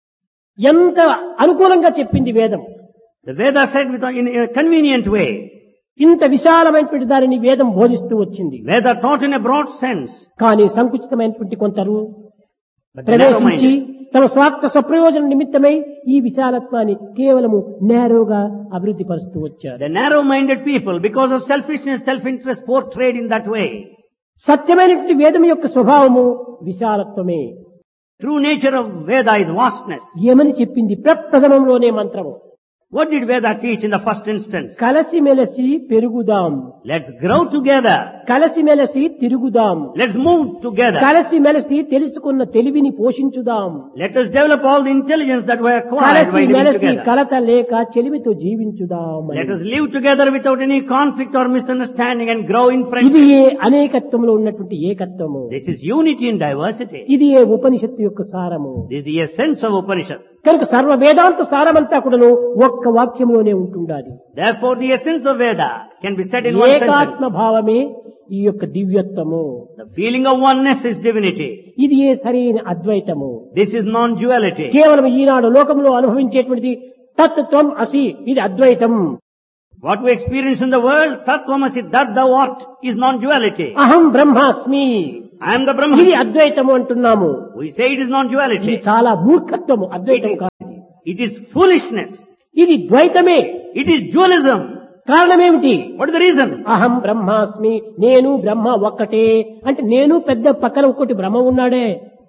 Speaker 1: ఎంత అనుకూలంగా చెప్పింది వేదం.
Speaker 2: The Veda said in a convenient way.
Speaker 1: ఇంత విశాలమైనటువంటి దానిని వేదం బోధిస్తూ వచ్చింది.
Speaker 2: Veda taught in a broad sense.
Speaker 1: కానీ సంకుచితమైనటువంటి కొందరు
Speaker 2: But the
Speaker 1: ప్రవేశించి
Speaker 2: narrow-minded.
Speaker 1: తమ స్వార్థ స్వప్రయోజన నిమిత్తమై ఈ విశాలత్వాన్ని కేవలము నేరోగా అభివృద్ధి పరుస్తూ వచ్చారు.
Speaker 2: The narrow-minded people, because of selfishness, self-interest, portrayed in that way.
Speaker 1: సత్యమైనటువంటి వేదం యొక్క స్వభావము విశాలత్వమే.
Speaker 2: True nature of Veda is vastness.
Speaker 1: ఏమని చెప్పింది ప్రప్రథమంలోనే మంత్రము?
Speaker 2: What did Veda teach in the first instance?
Speaker 1: కలసిమెలసి పెరుగుదాం,
Speaker 2: Let's grow together.
Speaker 1: కలసిమెలసి తిరుగుదాం,
Speaker 2: Let's move together.
Speaker 1: కలసిమెలసి తెలుసుకున్న తెలివిని పోషించుదాం,
Speaker 2: Let us develop all the intelligence that we acquired by living
Speaker 1: కలసిమెలసి
Speaker 2: together.
Speaker 1: కలత లేక చెలిమితో జీవించుదాం.
Speaker 2: Let us live together without any conflict or misunderstanding and grow in
Speaker 1: ఇది
Speaker 2: friendship.
Speaker 1: ఏ అనేకత్వంలో ఉన్నటువంటి ఏకత్వము.
Speaker 2: This is unity in diversity.
Speaker 1: ఇది ఏ ఉపనిషత్తు యొక్క సారము.
Speaker 2: This is the essence of Upanishad.
Speaker 1: కనుక సర్వ వేదాంత సారమంతా కూడాను ఒక్క వాక్యంలోనే ఉంటుండాలి.
Speaker 2: Therefore the essence of Veda can be said in one sentence.
Speaker 1: ఏకాత్మ భావమే ఈ యొక్క దివ్యత్వము.
Speaker 2: The feeling of oneness is divinity.
Speaker 1: ఇది ఏ సరైన అద్వైతము.
Speaker 2: This is non-duality.
Speaker 1: కేవలం ఈనాడు లోకంలో అనుభవించేటువంటిది తత్వం అసి, ఇది అద్వైతం.
Speaker 2: What we experience in the world, Tattvamasi, that thou art, is non-duality.
Speaker 1: అహం బ్రహ్మాస్మి,
Speaker 2: I am the
Speaker 1: ఇది
Speaker 2: Brahman.
Speaker 1: అద్వైతము అంటున్నాము.
Speaker 2: We say it is
Speaker 1: ఇది
Speaker 2: non-duality.
Speaker 1: చాలా మూర్ఖత్వము, అద్వైతం కాదు.
Speaker 2: It is foolishness.
Speaker 1: ఇది ద్వైతమే.
Speaker 2: It is dualism.
Speaker 1: కారణమేమిటి?
Speaker 2: What is the reason?
Speaker 1: అహం బ్రహ్మాస్మి, నేను బ్రహ్మ ఒక్కటే అంటే నేను పెద్ద పక్కన ఒక్కటి బ్రహ్మ ఉన్నాడే.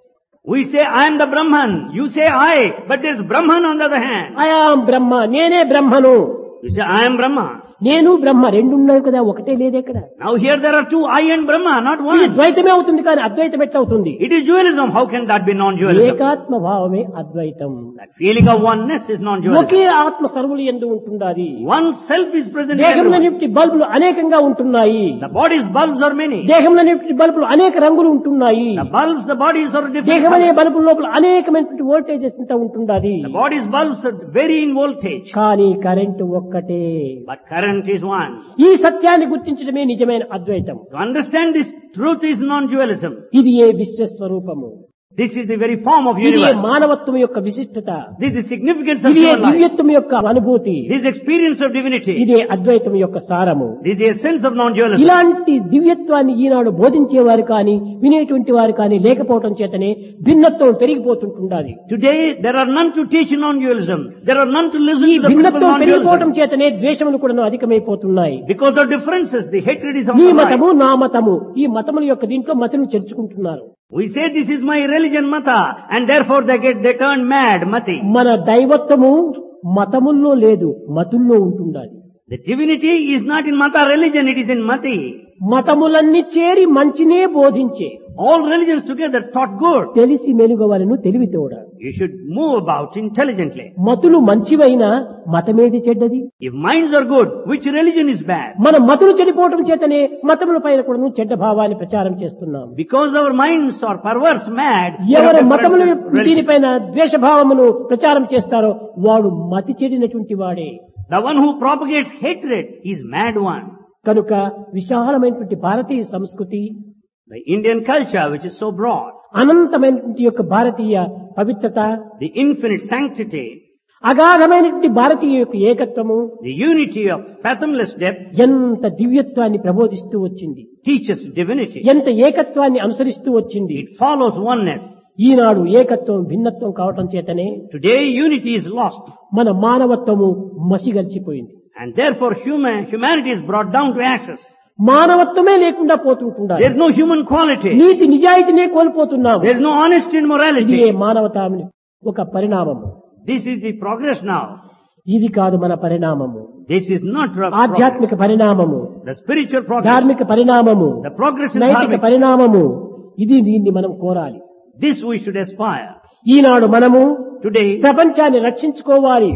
Speaker 2: We say I am the Brahman. You say I. But there is Brahman on the other hand.
Speaker 1: I am బ్రహ్మ, నేనే బ్రహ్మను.
Speaker 2: You say I am Brahma.
Speaker 1: నేను బ్రహ్మ రెండు ఉన్నాయి కదా, ఒకటే లేదు ఎక్కడ.
Speaker 2: Now here there are two, I and Brahma, not
Speaker 1: ఇది
Speaker 2: one.
Speaker 1: ద్వైతమే అవుతుంది కానీ అద్వైతం ఎట్లా అవుతుంది?
Speaker 2: It is dualism. How can that be non-dualism?
Speaker 1: ఏకాత్మ భావమే అద్వైతం.
Speaker 2: That feeling of oneness is non-dualism.
Speaker 1: ఒకే ఆత్మ సర్వులు యందు ఉంటున్నది.
Speaker 2: One self is present in
Speaker 1: దేహంలో
Speaker 2: everyone.
Speaker 1: నింటి బల్బులు అనేకంగా ఉంటున్నాయి.
Speaker 2: The body's bulbs are many.
Speaker 1: దేహంలో నింటి బల్బులు అనేక రంగులు ఉంటున్నాయి.
Speaker 2: The bulbs, the bodies are different.
Speaker 1: దేహం అనే
Speaker 2: colors.
Speaker 1: బల్బుల లోపల అనేకమైనటువంటి వోల్టేజెస్ ఇంత ఉంటున్నది.
Speaker 2: The body's bulbs are vary in voltage.
Speaker 1: కానీ కరెంటు ఒక్కటే.
Speaker 2: But current is one.
Speaker 1: ఈ సత్యాన్ని గుర్తించడమే నిజమైన అద్వైతం.
Speaker 2: To understand this truth is non-dualism.
Speaker 1: ఇది ఏ విశ్వస్వరూపము.
Speaker 2: This is the very form of
Speaker 1: ఇది ఏ
Speaker 2: universe.
Speaker 1: మానవత్వం యొక్క విశిష్టత.
Speaker 2: This is the significance of
Speaker 1: ఇది ఏ
Speaker 2: human life.
Speaker 1: దివ్యత్వం యొక్క అనుభూతి.
Speaker 2: This is experience of divinity.
Speaker 1: ఇదే అద్వైతం యొక్క సారము.
Speaker 2: This is the essence of non-dualism.
Speaker 1: ఇలాంటి దివ్యత్వాన్ని ఈనాడు బోధించేవారు కానీ వినేటువంటి వారు కానీ లేకపోవటం చేతనే భిన్నత్వం పెరిగిపోతుంటుండాలి.
Speaker 2: Today there are none to teach non-dualism. There are none to listen
Speaker 1: ఈ
Speaker 2: to the principle of
Speaker 1: భిన్నత్వం పెరిగిపోవటం
Speaker 2: non-dualism.
Speaker 1: చేతనే ద్వేషములు కూడా అధికమైపోతున్నాయి.
Speaker 2: Because of differences, the hatred is
Speaker 1: నీ
Speaker 2: amplified.
Speaker 1: మతము నా మతము, ఈ మతముల యొక్క దీంట్లో మతను చేర్చుకుంటున్నారు.
Speaker 2: We say this is my religion, Mata, and therefore they turn mad, Mati.
Speaker 1: మన దైవత్వము మతముల్లో లేదు, మతుల్లో ఉంటుండాలి.
Speaker 2: The divinity is not in Mata religion, it is in Mati.
Speaker 1: మతములన్నీ చేరి మంచినే బోధించే
Speaker 2: All religions together taught good.
Speaker 1: తెలిసి మెలుగవలను తెలివితోడ.
Speaker 2: You should move about intelligently.
Speaker 1: మతులు మంచివైనా మతమేది చెడ్డది.
Speaker 2: If minds are good, which religion is bad?
Speaker 1: మన మతులు చెడిపోవటం చేతనే మతముల పైన కూడా చెడ్డ భావాన్ని ప్రచారం చేస్తున్నాం.
Speaker 2: Because our minds are perverse, mad, we have
Speaker 1: ఎవరు
Speaker 2: different
Speaker 1: మతములు
Speaker 2: religions.
Speaker 1: దీనిపైన ద్వేషభావమును ప్రచారం చేస్తారో వాడు మతి చెడినటువంటి వాడే.
Speaker 2: The one who propagates hatred is mad one.
Speaker 1: కనుక విశాలమైనటువంటి భారతీయ సంస్కృతి,
Speaker 2: The Indian culture, which is so broad,
Speaker 1: అనంతమైనటువంటి యొక్క భారతీయ పవిత్రత,
Speaker 2: the infinite sanctity,
Speaker 1: అగాధమైనటువంటి భారతీయ యొక్క ఏకత్వము
Speaker 2: the unity of fathomless depth
Speaker 1: ఎంత దివ్యత్వాన్ని ప్రబోధిస్తూ వచ్చింది,
Speaker 2: teaches divinity.
Speaker 1: ఎంత ఏకత్వాన్ని అనుసరిస్తూ వచ్చింది.
Speaker 2: It follows oneness.
Speaker 1: ఈనాడు ఏకత్వం భిన్నత్వం కావటం చేతనే
Speaker 2: Today unity is lost,
Speaker 1: మన మానవత్వము మసిగల్చిపోయింది.
Speaker 2: and therefore humanity is brought down to ashes.
Speaker 1: మానవత్వమే లేకుండా పోతుంటున్నారు.
Speaker 2: There is no human quality.
Speaker 1: NITI నిజాయితీనే కోల్పోతున్నాము.
Speaker 2: There is no honesty and
Speaker 1: ఇది
Speaker 2: morality.
Speaker 1: మానవతాని ఒక పరిణామము.
Speaker 2: This is the progress now.
Speaker 1: ఇది కాదు మన పరిణామము.
Speaker 2: This is not progress.
Speaker 1: ఆధ్యాత్మిక పరిణామము,
Speaker 2: The spiritual progress.
Speaker 1: ధార్మిక పరిణామము,
Speaker 2: The progress in
Speaker 1: నైతిక
Speaker 2: dharmic.
Speaker 1: పరిణామము, ఇది దీన్ని మనం కోరాలి.
Speaker 2: This we should aspire.
Speaker 1: ఈనాడు మనము
Speaker 2: Today
Speaker 1: ప్రపంచాన్ని రక్షించుకోవాలి,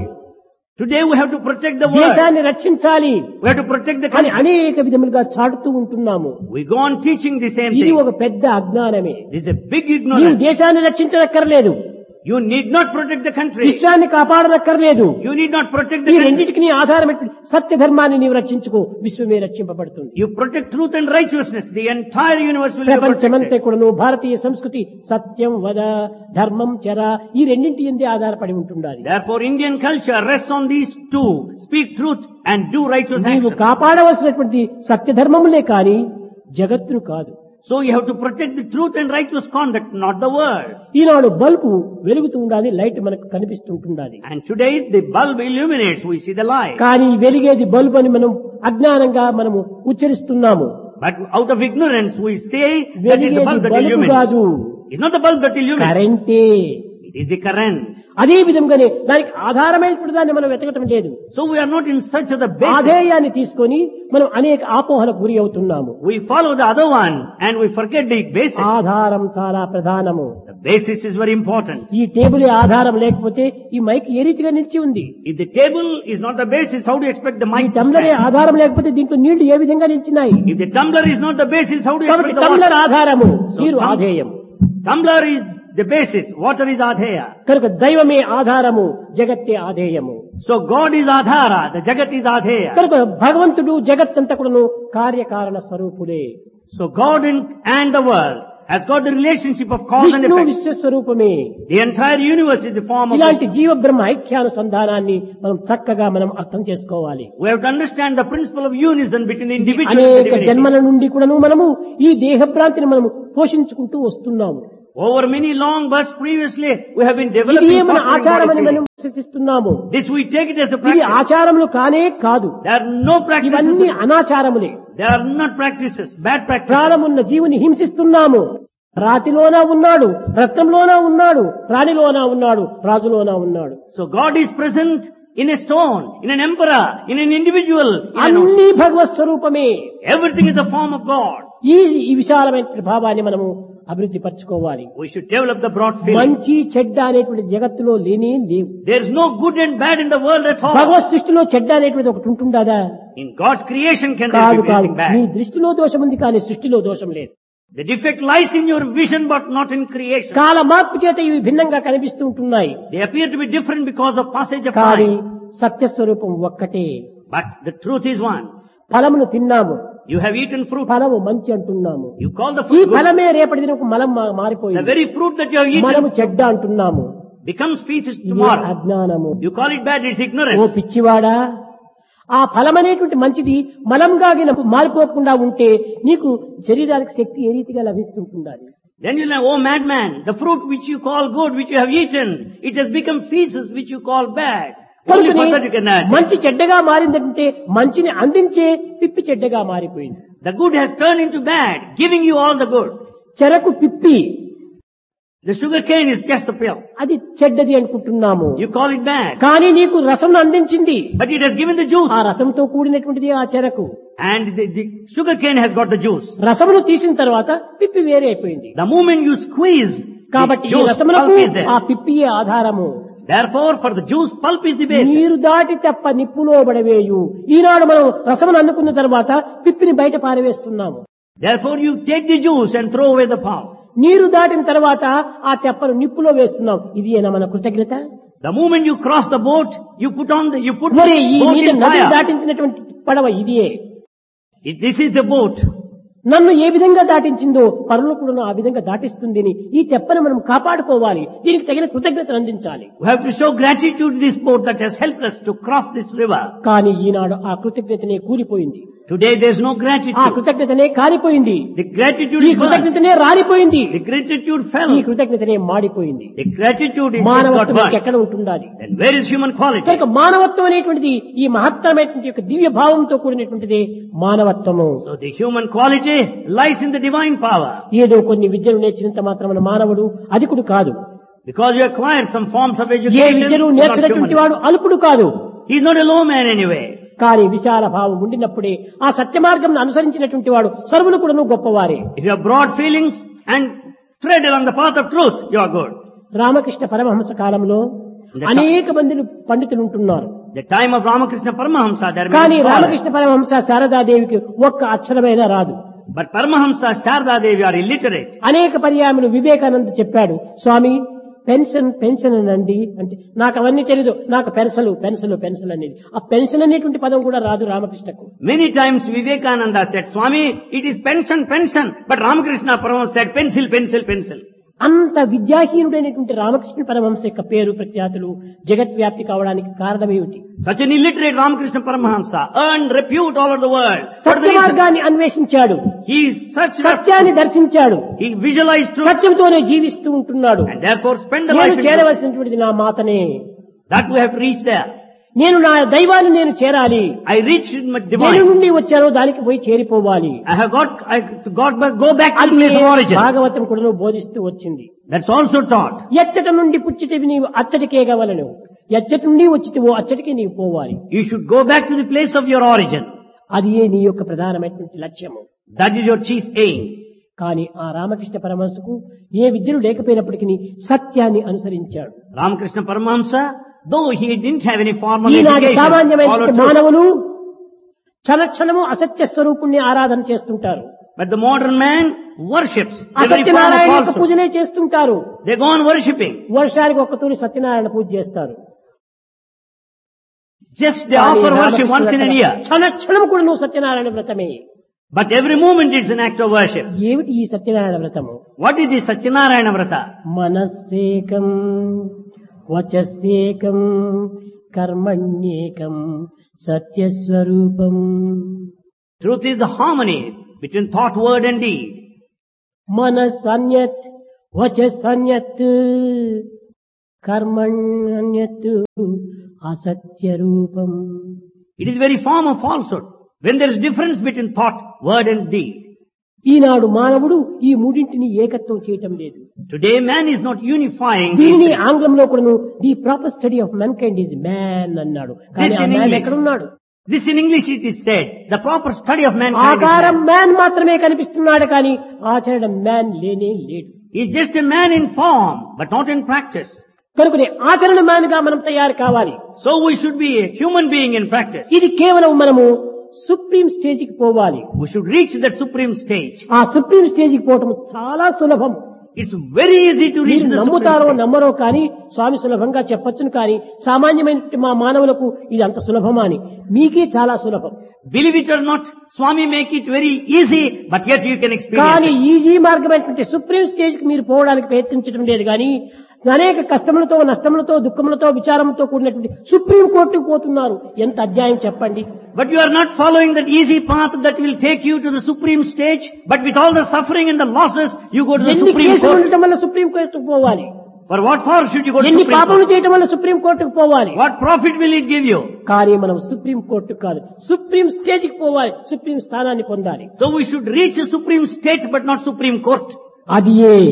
Speaker 2: we have to protect the world.
Speaker 1: దేశాన్ని రక్షించాలి
Speaker 2: We have to protect the
Speaker 1: అని
Speaker 2: country.
Speaker 1: అనేక విధములుగా చాటుతూ ఉంటున్నాము.
Speaker 2: We go on teaching the same
Speaker 1: ఇది
Speaker 2: thing.
Speaker 1: ఒక పెద్ద అజ్ఞానమే.
Speaker 2: This is a big
Speaker 1: నీవు
Speaker 2: ignorance.
Speaker 1: దేశాన్ని రక్షించనక్కర్లేదు,
Speaker 2: You need not protect the country.
Speaker 1: విశ్వాన్ని కాపాడనక్కర్లేదు.
Speaker 2: You need not protect
Speaker 1: ఈ
Speaker 2: the country.
Speaker 1: రెండింటికి నీ ఆధారమైన సత్య ధర్మాన్ని నీవు రక్షించుకో, విశ్వమే రక్షింపబడుతుంది.
Speaker 2: You protect truth and righteousness. The entire universe will be
Speaker 1: ప్రపంచమంతా
Speaker 2: protected.
Speaker 1: కూడాను భారతీయ సంస్కృతి సత్యం వద ధర్మం చర ఈ రెండింటి ఎందే ఆధారపడి ఉంటుండాలి.
Speaker 2: Therefore Indian culture rests on these two. Speak truth and do righteous
Speaker 1: నీవు
Speaker 2: action.
Speaker 1: కాపాడవలసినటువంటి సత్య ధర్మములే కాని జగత్తును కాదు.
Speaker 2: So you have to protect the truth and righteous conduct, not the world.
Speaker 1: Eenadu bulb వెలుగుతూ ఉండాలి, లైట్ మనకు కనిపిస్తుంటుండాలి.
Speaker 2: And today the bulb illuminates, we see the light.
Speaker 1: కానీ వెలిగేది బల్బు అని మనం అజ్ఞానంగా మనము ఉచ్చరిస్తున్నాము.
Speaker 2: But out of ignorance we say that it is the
Speaker 1: వెలిగేది
Speaker 2: bulb that
Speaker 1: bulb
Speaker 2: illuminates.
Speaker 1: కాదు,
Speaker 2: It's not the bulb that illuminates.
Speaker 1: కరెంటే.
Speaker 2: It is the current.
Speaker 1: అదే విధంగానే దానికి ఆధారమైనటువంటి దాన్ని మనం వెతకటం లేదు.
Speaker 2: So we are not in search of the basis.
Speaker 1: ఆధేయాన్ని తీసుకొని మనం అనేక ఆపోహలకు గురి అవుతున్నాము.
Speaker 2: We follow the other one and we forget the basis.
Speaker 1: ఆధారం చాలా ప్రధానము.
Speaker 2: The basis is very important.
Speaker 1: ఈ టేబుల్ ఆధారం లేకపోతే ఈ మైక్ ఏ రీతిగా నిలిచి ఉంది?
Speaker 2: If the table is not the basis, how do you expect the
Speaker 1: ఈ
Speaker 2: mic to
Speaker 1: టంబ్లర్
Speaker 2: stand?
Speaker 1: ఆధారం లేకపోతే దీంట్లో నీళ్లు ఏ విధంగా నిలిచినాయి?
Speaker 2: If the tumbler is not the basis, how do you
Speaker 1: కాబట్టి
Speaker 2: expect the
Speaker 1: టంబ్లర్
Speaker 2: water?
Speaker 1: ఆధారము,
Speaker 2: So
Speaker 1: నీరు
Speaker 2: tum-
Speaker 1: ఆధేయం.
Speaker 2: Tumbler is the basis, water is adheya.
Speaker 1: కనుక దైవమే ఆధారము, జగత్తే ఆధేయము.
Speaker 2: So God is adhara, the jagat is adheya.
Speaker 1: కనుక భగవంతుడు జగత్తంతా కూడాను కార్యకారణ స్వరూపులే.
Speaker 2: So God and the world has got the relationship of cause and
Speaker 1: Vishnu
Speaker 2: effect.
Speaker 1: విశ్వస్వరూపమే.
Speaker 2: The entire universe is the form of
Speaker 1: ఇలాంటి
Speaker 2: Vishnu.
Speaker 1: జీవ బ్రహ్మ ఐక్యానుసంధానాన్ని మనం చక్కగా మనం అర్థం చేసుకోవాలి.
Speaker 2: We have to understand the principle of unison between the individual and the
Speaker 1: అనేక
Speaker 2: divinity.
Speaker 1: జన్మల నుండి కూడాను మనము ఈ దేహభ్రాంతిని మనము పోషించుకుంటూ వస్తున్నాము.
Speaker 2: Over many long births previously, we have been
Speaker 1: ఇది
Speaker 2: developing
Speaker 1: మన
Speaker 2: fostering
Speaker 1: ఆచారం అని
Speaker 2: body
Speaker 1: మనం
Speaker 2: feeling.
Speaker 1: విశ్వసిస్తున్నాము.
Speaker 2: This we take it as a
Speaker 1: ఇది
Speaker 2: practice.
Speaker 1: ఆచారములు కానే కాదు.
Speaker 2: There are no practices.
Speaker 1: ఇవన్నీ అనాచారములే.
Speaker 2: They are not practices, bad practices.
Speaker 1: ప్రాణమున్న జీవుని హింసిస్తున్నాము. రాతిలోనా ఉన్నాడు, రత్నంలోనా ఉన్నాడు, రాణిలోనా ఉన్నాడు, రాజులోనా ఉన్నాడు.
Speaker 2: So God is present in a stone, in an emperor, in an individual. In an ocean.
Speaker 1: అన్ని భగవత్ స్వరూపమే.
Speaker 2: Everything is the form of God.
Speaker 1: ఈ విశాలమైన భావాన్ని మనము అభివృద్ధి పరచుకోవాలి.
Speaker 2: We should develop the broad feeling.
Speaker 1: మంచి చెడ్డ అనేటువంటి జగత్తులో లేనే లేవు.
Speaker 2: There is no good and bad in the world at all.
Speaker 1: భగవత్ సృష్టిలో చెడ్డ అనేటువంటి ఒకటి ఉంటుందా?
Speaker 2: In God's creation can there
Speaker 1: కాదు
Speaker 2: be
Speaker 1: కాదు.
Speaker 2: anything
Speaker 1: నీ
Speaker 2: bad.
Speaker 1: దృష్టిలో దోషం ఉంది కానీ సృష్టిలో దోషం లేదు.
Speaker 2: The defect lies in your vision but not in creation.
Speaker 1: కాల మార్పు చేత ఇవి భిన్నంగా కనిపిస్తూ ఉంటున్నాయి.
Speaker 2: They appear to be different because of passage of
Speaker 1: కానీ
Speaker 2: time.
Speaker 1: సత్యస్వరూపం ఒక్కటే.
Speaker 2: But the truth is one.
Speaker 1: ఫలమును తిన్నాము,
Speaker 2: You have eaten fruit.
Speaker 1: ఫలము మంచి అంటున్నాము.
Speaker 2: You call the
Speaker 1: ఈ
Speaker 2: fruit good.
Speaker 1: ఫలమే రేపటి దినకు మలం
Speaker 2: The
Speaker 1: మారిపోయింది.
Speaker 2: very fruit that you have
Speaker 1: మనము
Speaker 2: eaten
Speaker 1: చెడ్డ అంటున్నాము.
Speaker 2: becomes feces
Speaker 1: ఇది
Speaker 2: tomorrow.
Speaker 1: అజ్ఞానము.
Speaker 2: You call it bad, it's
Speaker 1: oh
Speaker 2: ignorance.
Speaker 1: పిచ్చివాడా, ఆ ఫలం అనేటువంటి మంచిది మలంగా మారిపోకుండా ఉంటే నీకు శరీరానికి శక్తి ఏ రీతిగా లభిస్తుంటుండాలి.
Speaker 2: Then you'll say, oh madman, the fruit which you call good, which you have eaten, it has become feces which you call bad. Only for that you can add.
Speaker 1: మంచి చెడ్డగా మారిందంటే మంచిని అందించే పిప్పి చెడ్డగా మారిపోయింది.
Speaker 2: The good has turned into bad, giving you all the good.
Speaker 1: చెరకు పిప్పి,
Speaker 2: The sugar cane is just a pill.
Speaker 1: అది చెడ్డది అనుకుంటున్నాము.
Speaker 2: You call it bad.
Speaker 1: కానీ నీకు రసం అందించింది.
Speaker 2: But it has given the juice.
Speaker 1: ఆ రసంతో కూడినటువంటిది ఆ చెరకు.
Speaker 2: And the sugar cane has got the juice.
Speaker 1: రసమును తీసిన తర్వాత పిప్పి వేరే అయిపోయింది.
Speaker 2: The moment you squeeze,
Speaker 1: కాబట్టి
Speaker 2: the
Speaker 1: ఈ
Speaker 2: juice
Speaker 1: రసములకు
Speaker 2: pulp is there.
Speaker 1: ఆ పిప్పియే ఆధారము.
Speaker 2: Therefore, for the juice, pulp is the basis.
Speaker 1: నీరు దాటి తప్ప నిప్పులో పడవేయు. ఈనాడు మనం రసమును అందుకున్న తర్వాత పిప్పిని బయట పారవేస్తున్నాము.
Speaker 2: Therefore, you take the juice and throw away the pulp.
Speaker 1: నీరు దాటిన తర్వాత ఆ తెప్పను నిప్పులో వేస్తున్నాం. ఇది మన కృతజ్ఞత.
Speaker 2: The moment you cross the boat, you put
Speaker 1: మరి ఈ
Speaker 2: the boat
Speaker 1: నీటి
Speaker 2: in
Speaker 1: నదిని
Speaker 2: fire.
Speaker 1: దాటించినటువంటి పడవ ఇదియే.
Speaker 2: This is the boat.
Speaker 1: నన్ను ఏ విధంగా దాటించిందో పరులు కూడా ఆ విధంగా దాటిస్తుంది. ఈ తెప్పను మనం కాపాడుకోవాలి. దీనికి తగిన కృతజ్ఞతను అందించాలి.
Speaker 2: We have to show gratitude to this boat that has helped us to cross this river.
Speaker 1: కానీ ఈనాడు ఆ కృతజ్ఞతనే కూలిపోయింది.
Speaker 2: Today there is no
Speaker 1: ఆ
Speaker 2: gratitude.
Speaker 1: కృతజ్ఞతనే కాలిపోయింది.
Speaker 2: The gratitude
Speaker 1: ఈ
Speaker 2: is gone.
Speaker 1: కృతజ్ఞతనే రాలిపోయింది.
Speaker 2: The gratitude fell.
Speaker 1: ఈ కృతజ్ఞతనే మాడిపోయింది.
Speaker 2: The gratitude is just got
Speaker 1: మానవత్వం
Speaker 2: burnt.
Speaker 1: ఎక్కడ ఉంటుండాలి?
Speaker 2: Then where is human quality?
Speaker 1: కనుక మానవత్వం అనేటువంటిది ఈ మహత్తరమైనటువంటి యొక్క దివ్య భావంతో కూడినటువంటిది మానవత్వము.
Speaker 2: So the human quality lies in the divine power.
Speaker 1: ఏదో కొన్ని విద్యలు నేర్చినంత మాత్రమే మానవుడు అధికుడు కాదు.
Speaker 2: Because you acquired some forms of
Speaker 1: A
Speaker 2: education,
Speaker 1: విద్యలు
Speaker 2: you're not
Speaker 1: నేర్చినటువంటి
Speaker 2: human.
Speaker 1: వాడు అల్పుడు కాదు.
Speaker 2: He is not a low man anyway.
Speaker 1: కానీ విశాల భావం ఉండినప్పుడే ఆ సత్య మార్గం అనుసరించినటువంటి వాడు సర్వులు కూడా గొప్పవారే.
Speaker 2: If you have broad feelings and tread along the path of truth, you are good.
Speaker 1: Ramakrishna Paramahamsa కాలంలో అనేక మంది పండితులు ఉంటున్నారు.
Speaker 2: The time of Ramakrishna Paramahamsa, there are
Speaker 1: కానీ
Speaker 2: many scholars.
Speaker 1: రామకృష్ణ పరమహంస శారదాదేవికి ఒక్క అక్షరమైనా రాదు.
Speaker 2: But Paramahamsa, Sharda Devi are illiterate.
Speaker 1: అనేక పర్యాయములు వివేకానంద చెప్పాడు, స్వామి పెన్షన్ అనండి అంటే నాకు అవన్నీ తెలియదు, నాకు పెన్సిల్ అనేది. ఆ పెన్షన్ అనేటువంటి పదం కూడా రాదు రామకృష్ణకు.
Speaker 2: Many times Vivekananda said, Swami, it is pension. But Ramakrishna Paramahamsa said, pencil.
Speaker 1: అంత విద్యాహీనుడైనటువంటి రామకృష్ణ పరమహంస యొక్క పేరు ప్రఖ్యాతులు జగద్వ్యాప్తి కావడానికి కారణమేమిటి?
Speaker 2: Such an illiterate Ramakrishna Paramahamsa earned repute all over the world. What is
Speaker 1: Satya
Speaker 2: the reason?
Speaker 1: మార్గాన్ని అన్వేషించాడు,
Speaker 2: He is such
Speaker 1: సత్యాన్ని దర్శించాడు,
Speaker 2: he visualized truth
Speaker 1: సత్యంతోనే జీవిస్తూ ఉంటున్నాడు.
Speaker 2: and therefore spent the life
Speaker 1: నేను
Speaker 2: in truth.
Speaker 1: చేరవలసినటువంటిది నా మాతనే.
Speaker 2: That we have to reach there.
Speaker 1: నేను నా దైవాన్ని నేను చేరాలి.
Speaker 2: I reached my
Speaker 1: దేని
Speaker 2: divine.
Speaker 1: నుండి వచ్చానో దానికి పోయి చేరిపోవాలి.
Speaker 2: I go back to the
Speaker 1: అది
Speaker 2: place of origin.
Speaker 1: భాగవతం కూడా బోధిస్తూ వచ్చింది.
Speaker 2: That's also taught.
Speaker 1: ఎచ్చట నుండి పుచ్చిటివి నీవు అచ్చటికే గవలను, ఎచ్చటి నుండి వచ్చితివో అచ్చటికే నీవు పోవాలి.
Speaker 2: You should go back to the place of your origin.
Speaker 1: అది నీ యొక్క ప్రధానమైనటువంటి లక్ష్యము.
Speaker 2: That is your chief aim.
Speaker 1: కానీ ఆ రామకృష్ణ పరమహంసకు ఏ విద్యలు లేకపోయినప్పటికీ సత్యాన్ని అనుసరించాడు.
Speaker 2: Ramakrishna Paramahamsa, though he didn't have any formal
Speaker 1: ఈనాటి
Speaker 2: education,
Speaker 1: సామాన్యమైన
Speaker 2: followed truth.
Speaker 1: మానవులు క్షణక్షణము అసత్య స్వరూపుణ్ణి ఆరాధన చేస్తుంటారు.
Speaker 2: But the modern man worships every form of
Speaker 1: అసత్యనారాయణ యొక్క
Speaker 2: falsehood.
Speaker 1: పూజనే చేస్తుంటారు.
Speaker 2: They go on worshipping.
Speaker 1: వర్షానికి ఒక్కతూరి సత్యనారాయణ పూజ చేస్తారు.
Speaker 2: Just they offer worship once in a year.
Speaker 1: Kshana Kshanam కూడా నువ్వు Satyanarayana వ్రతమే.
Speaker 2: But every moment it's an act of worship.
Speaker 1: ఏమిటి ఈ సత్యనారాయణ వ్రతము?
Speaker 2: What is the Satyanarayana Vrata?
Speaker 1: మనస్సేకం వచస్సేకం కర్మణ్యేకం సత్యస్వరూపం.
Speaker 2: Truth is the harmony between thought, word and deed.
Speaker 1: మనసన్యత్ వచసన్యత్ కర్మణ్యత్ అసత్య రూపం.
Speaker 2: It is the very form of falsehood. When there is difference between thought, word and deed.
Speaker 1: ఈనాడు మానవుడు ఈ మూడింటిని ఏకత్వం చేయటం లేదు.
Speaker 2: Today man is not unifying.
Speaker 1: దీనిని ఆంగ్లంలో కూడాను the proper study of man kind is man అన్నాడు. కానీ ఆ మ్యాన్ ఎక్కడున్నాడు?
Speaker 2: This in English it is said, the proper study of mankind
Speaker 1: ఆకారం మ్యాన్ మాత్రమే కనిపిస్తున్నాడు కానీ ఆచరణ మ్యాన్ లేనే లేడు.
Speaker 2: He is just a man in form, but not in practice.
Speaker 1: కనుకనే ఆచరణ మ్యాన్ గా మనం తయారు కావాలి.
Speaker 2: So we should be a human being in practice.
Speaker 1: ఇది కేవలం మనము సుప్రీం స్టేజ్ కి పోవాలి.
Speaker 2: We should reach that supreme stage.
Speaker 1: ఆ సుప్రీం స్టేజ్ కి పోవటం చాలా సులభం.
Speaker 2: It's very easy to reach
Speaker 1: మీరు
Speaker 2: the supreme
Speaker 1: నమ్ముతారో
Speaker 2: stage.
Speaker 1: నమ్మరో కానీ స్వామి సులభంగా చెప్పొచ్చును కానీ సామాన్యమైన మా మానవులకు ఇది అంత సులభమా అని మీకే చాలా సులభం.
Speaker 2: Believe it or not, Swami make it very easy, but yet you can experience
Speaker 1: కానీ
Speaker 2: it.
Speaker 1: ఈజీ మార్గమైనటువంటి సుప్రీం స్టేజ్ కి మీరు పోవడానికి ప్రయత్నించడం లేదు కానీ అనేక కష్టములతో నష్టములతో దుఃఖములతో విచారంతో కూడినటువంటి సుప్రీం కోర్టుకు పోతున్నారు. ఎంత అధ్యాయం చెప్పండి.
Speaker 2: But you are not following that easy path that will take you to the supreme stage, but with all the suffering and the losses, you go to the
Speaker 1: ఎన్ని
Speaker 2: supreme
Speaker 1: కేసులు
Speaker 2: court.
Speaker 1: ఉండటం వల్ల సుప్రీం కోర్టుకు పోవాలి?
Speaker 2: For what for should you go to
Speaker 1: ఎన్ని
Speaker 2: supreme
Speaker 1: పాపములు
Speaker 2: court?
Speaker 1: చేయటం వల్ల సుప్రీం కోర్టుకు పోవాలి?
Speaker 2: What profit will it give you?
Speaker 1: కానీ మనం సుప్రీం కోర్టు కాదు సుప్రీం స్టేజ్ కి పోవాలి. సుప్రీం స్థానాన్ని పొందాలి.
Speaker 2: So we should reach a supreme state, but not supreme court.
Speaker 1: అది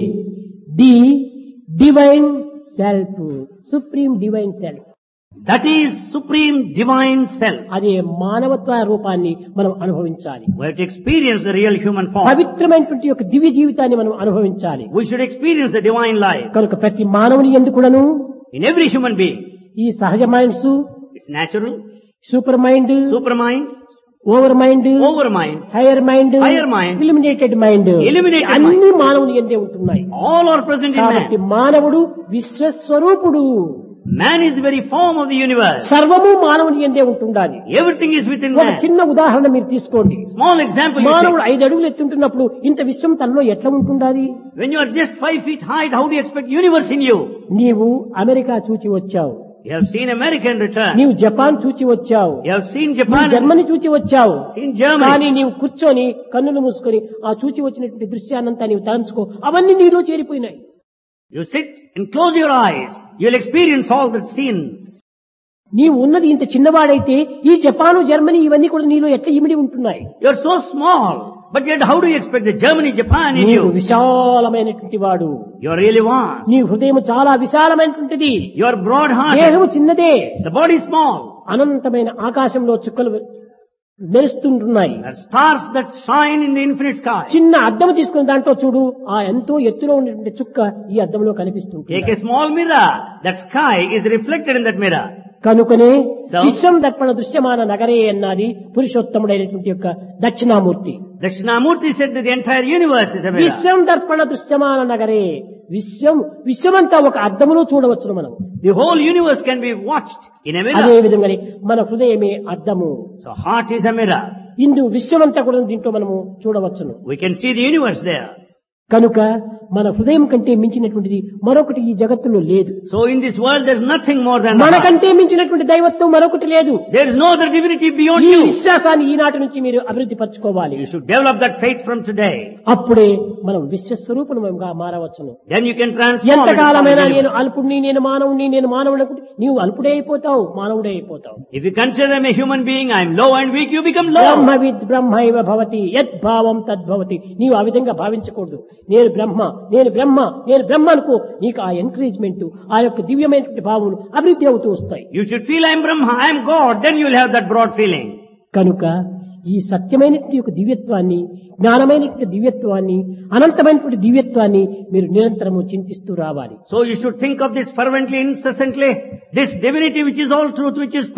Speaker 1: the divine self, supreme divine self.
Speaker 2: That is supreme divine self.
Speaker 1: అదే మానవత్వ రూపాన్ని మనం అనుభవించాలి.
Speaker 2: We have to experience the real human form.
Speaker 1: పవిత్రమైనటువంటి యొక్క దివ్య జీవితాన్ని మనం అనుభవించాలి.
Speaker 2: We should experience the divine life.
Speaker 1: కనుక ప్రతి మానవుని ఎందుకును
Speaker 2: In every human being.
Speaker 1: ఈ సహజ minds,
Speaker 2: It's natural,
Speaker 1: super mind,
Speaker 2: supermind,
Speaker 1: over mind,
Speaker 2: overmind,
Speaker 1: hire mind,
Speaker 2: Higher mind,
Speaker 1: illuminated mind,
Speaker 2: Eliminated
Speaker 1: అన్ని మానవుని ఎందే ఉంటున్నాయి.
Speaker 2: all are present in
Speaker 1: కాబట్టి
Speaker 2: man.
Speaker 1: మానవుడు విశ్వస్వరూపుడు.
Speaker 2: Man is the very form of the universe.
Speaker 1: సర్వము మానవుని ఎందే ఉంటుండాలి.
Speaker 2: Everything is within
Speaker 1: ఒక
Speaker 2: man.
Speaker 1: చిన్న ఉదాహరణ మీరు తీసుకోండి.
Speaker 2: Small example you
Speaker 1: మానవుడు
Speaker 2: take.
Speaker 1: 5 అడుగులు ఎత్తుంటున్నప్పుడు ఇంత విశ్వం తనలో ఎట్లా ఉంటుండాలి?
Speaker 2: When you are just 5 feet height, how do you expect universe in you?
Speaker 1: నీవు అమెరికా చూచి వచ్చావు,
Speaker 2: You have seen America in return.
Speaker 1: నీవు జపాన్ చూచి వచ్చావు,
Speaker 2: You have seen
Speaker 1: నీవు
Speaker 2: Japan,
Speaker 1: జర్మనీ చూచి వచ్చావు.
Speaker 2: seen Germany.
Speaker 1: కానీ నీవు కూర్చొని కన్నులు మూసుకొని ఆ చూచి వచ్చినటువంటి దృశ్యాన్నంతా నీవు తలంచుకో, అవన్నీ నీలో చేరిపోయినాయి.
Speaker 2: You sit and close your eyes. You will experience all the scenes.
Speaker 1: నీవు ఉన్నది ఇంత చిన్నవాడైతే ఈ జపాను జర్మనీ ఇవన్నీ కూడా నీలో ఎట్లా ఇమిడి ఉంటున్నాయి?
Speaker 2: You are so small, but yet how do you expect the Germany, Japan in
Speaker 1: నీవు
Speaker 2: you?
Speaker 1: విశాలమైనటువంటి వాడు.
Speaker 2: You are really vast.
Speaker 1: నీ హృదయం చాలా విశాలమైనటువంటిది.
Speaker 2: You are broad-hearted.
Speaker 1: దేహము చిన్నదే.
Speaker 2: The body is small.
Speaker 1: అనంతమైన ఆకాశంలో చుక్కలు మెరుస్తుంటున్నాయి.
Speaker 2: There are stars that shine in the infinite sky.
Speaker 1: చిన్న అద్దం తీసుకుని దాంట్లో చూడు, ఆ ఎంతో ఎత్తులో ఉన్నటువంటి చుక్క ఈ అద్దంలో కనిపిస్తుంది.
Speaker 2: Take a small mirror. That sky is reflected in that mirror.
Speaker 1: కనుకనే
Speaker 2: So?
Speaker 1: విశ్వం దర్పణ దృశ్యమాన నగరే అన్నది పురుషోత్తముడైనటువంటి యొక్క Dakshinamurthy.
Speaker 2: Dakshinamurti said that the entire universe is a mirror.
Speaker 1: విశ్వం దర్పణ దృశ్యమాన నగరే. విశ్వమంతా ఒక అద్దములో చూడవచ్చును మనం.
Speaker 2: The whole universe can be watched in a
Speaker 1: అదే
Speaker 2: mirror.
Speaker 1: విధంగానే మన హృదయమే అద్దము.
Speaker 2: So heart is a mirror.
Speaker 1: ఇందు విశ్వమంతా కూడా దీంట్లో మనము చూడవచ్చును.
Speaker 2: We can see the universe there.
Speaker 1: కనుక మన హృదయం కంటే మించినటువంటిది మరొకటి ఈ జగత్తులో లేదు.
Speaker 2: So in this world there is nothing more than the heart.
Speaker 1: మనకంటే మించినటువంటి దైవత్వం మరొకటి లేదు.
Speaker 2: There is no other divinity beyond
Speaker 1: ఈ
Speaker 2: you.
Speaker 1: విశ్వాసాన్ని ఈనాటి నుంచి మీరు అభివృద్ధి పరచుకోవాలి.
Speaker 2: You should develop that faith from today.
Speaker 1: అప్పుడే మనం విశ్వస్వరూపంగా మారవచ్చును.
Speaker 2: Then you can transform it.
Speaker 1: ఎంతకాలమైనా
Speaker 2: into
Speaker 1: నేను
Speaker 2: universe.
Speaker 1: అల్పుడిని, నేను మానవుడిని, నేను మానవుడు అనుకుంటే నీవు అల్పుడే అయిపోతావు, మానవుడే అయిపోతావు.
Speaker 2: If you consider I'm a human being, I'm low and weak, you become low.
Speaker 1: బ్రహ్మవిద్ బ్రహ్మైవ భవతి యద్భావం తద్భవతి. నీవు ఆ విధంగా భావించకూడదు. నేను బ్రహ్మ, నేను బ్రహ్మ, నేను బ్రహ్మ అనుకో. నీకు ఆ ఎంకరేజ్మెంట్, ఆ యొక్క దివ్యమైనటువంటి భావములు అభివృద్ధి అవుతూ వస్తాయి.
Speaker 2: You should feel I'm Brahma, I'm God, then you'll have that broad feeling.
Speaker 1: కనుక ఈ సత్యమైనటువంటి యొక్క దివ్యత్వాన్ని, జ్ఞానమైనటువంటి దివ్యత్వాన్ని, అనంతమైనటువంటి దివ్యత్వాన్ని మీరు నిరంతరము చింతిస్తూ రావాలి.
Speaker 2: So you should think of this fervently, incessantly, this divinity which is all truth, which is